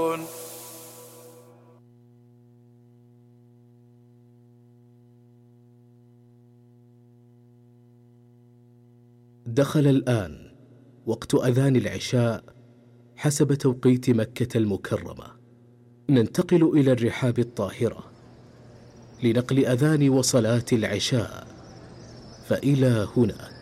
يعملون. دخل الآن وقت أذان العشاء حسب توقيت مكة المكرمة. ننتقل إلى الرحاب الطاهرة لنقل أذان وصلاة العشاء، فإلى هناك.